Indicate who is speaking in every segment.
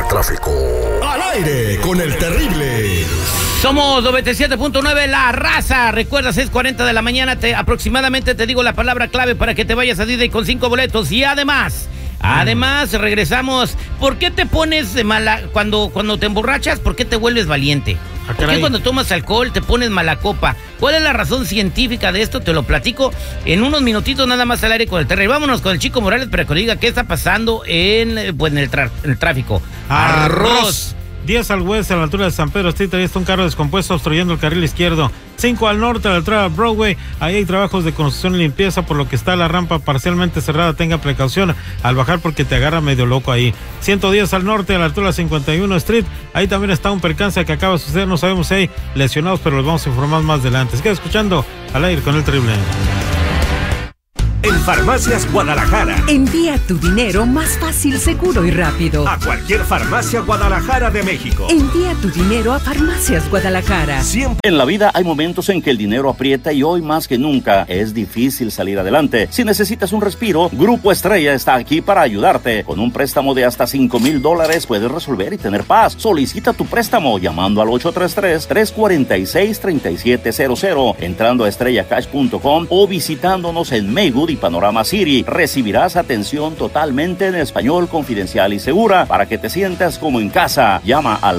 Speaker 1: tráfico. Al aire con el terrible.
Speaker 2: Somos 97.9 La Raza. Recuerda, 6:40 de la mañana, aproximadamente te digo la palabra clave para que te vayas a Disney con 5 boletos. Y además, regresamos. ¿Por qué te pones de mala cuando te emborrachas? ¿Por qué te vuelves valiente? ¿Por qué cuando tomas alcohol te pones mala copa? ¿Cuál es la razón científica de esto? Te lo platico en unos minutitos nada más al aire con el Terry. Vámonos con el Chico Morales para que nos diga qué está pasando en el tráfico. Arroz.
Speaker 3: 10 al oeste, a la altura de San Pedro Street, ahí está un carro descompuesto obstruyendo el carril izquierdo. 5 al norte, a la altura de Broadway, ahí hay trabajos de construcción y limpieza, por lo que está la rampa parcialmente cerrada. Tenga precaución al bajar porque te agarra medio loco ahí. 110 al norte, a la altura de 51 Street, ahí también está un percance que acaba de suceder. No sabemos si hay lesionados, pero los vamos a informar más adelante. Queda escuchando al aire con el terrible.
Speaker 4: En Farmacias Guadalajara.
Speaker 5: Envía tu dinero más fácil, seguro y rápido.
Speaker 4: A cualquier farmacia Guadalajara de México.
Speaker 5: Envía tu dinero a Farmacias Guadalajara.
Speaker 6: Siempre en la vida hay momentos en que el dinero aprieta y hoy más que nunca es difícil salir adelante. Si necesitas un respiro, Grupo Estrella está aquí para ayudarte. Con un préstamo de hasta $5,000 puedes resolver y tener paz. Solicita tu préstamo llamando al 833-346-3700, entrando a estrellacash.com o visitándonos en Maywood y Panorama City. Recibirás atención totalmente en español, confidencial y segura para que te sientas como en casa. Llama al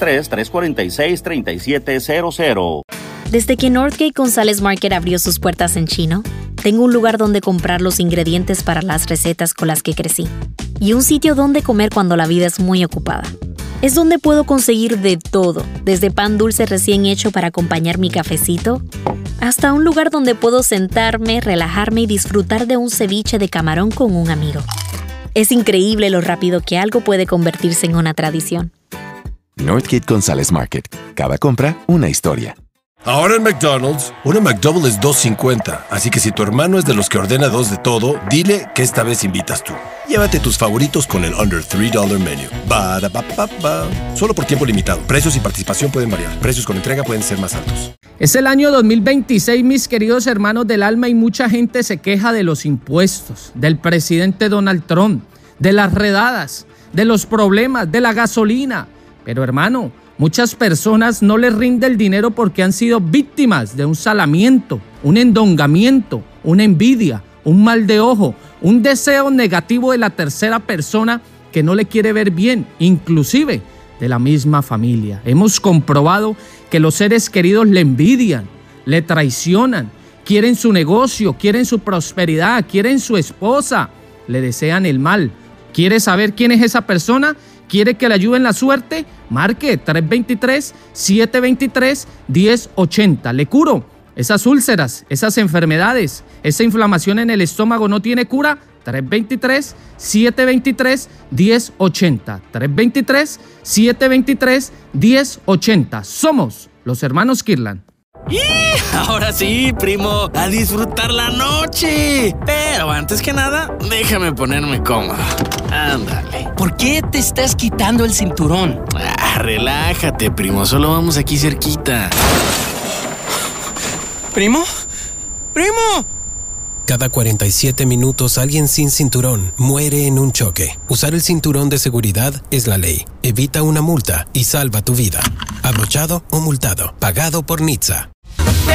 Speaker 6: 833-346-3700.
Speaker 7: Desde que Northgate González Market abrió sus puertas en Chino, tengo un lugar donde comprar los ingredientes para las recetas con las que crecí y un sitio donde comer cuando la vida es muy ocupada. Es donde puedo conseguir de todo, desde pan dulce recién hecho para acompañar mi cafecito, hasta un lugar donde puedo sentarme, relajarme y disfrutar de un ceviche de camarón con un amigo. Es increíble lo rápido que algo puede convertirse en una tradición.
Speaker 8: Northgate González Market. Cada compra, una historia.
Speaker 9: Ahora en McDonald's, una McDouble es $2.50, así que si tu hermano es de los que ordena 2 de todo, dile que esta vez invitas tú. Llévate tus favoritos con el Under $3 Menu. Solo por tiempo limitado. Precios y participación pueden variar. Precios con entrega pueden ser más altos.
Speaker 10: Es el año 2026, mis queridos hermanos del alma, y mucha gente se queja de los impuestos, del presidente Donald Trump, de las redadas, de los problemas, de la gasolina. Pero hermano, muchas personas no les rinde el dinero porque han sido víctimas de un salamiento, un endongamiento, una envidia, un mal de ojo, un deseo negativo de la tercera persona que no le quiere ver bien, inclusive de la misma familia. Hemos comprobado que los seres queridos le envidian, le traicionan, quieren su negocio, quieren su prosperidad, quieren su esposa, le desean el mal. ¿Quiere saber quién es esa persona? ¿Quiere que le ayude en la suerte? Marque 323-723-1080. Le curo esas úlceras, esas enfermedades, esa inflamación en el estómago no tiene cura. 323-723-1080. 323-723-1080. Somos los hermanos Kirlan.
Speaker 11: Ahora sí, primo, a disfrutar la noche. Pero antes que nada, déjame ponerme cómodo. Ándale.
Speaker 12: ¿Por qué te estás quitando el cinturón?
Speaker 11: Relájate, primo, solo vamos aquí cerquita.
Speaker 12: ¿Primo? ¡Primo!
Speaker 13: Cada 47 minutos alguien sin cinturón muere en un choque. Usar el cinturón de seguridad es la ley. Evita una multa y salva tu vida. Abrochado o multado. Pagado por NHTSA.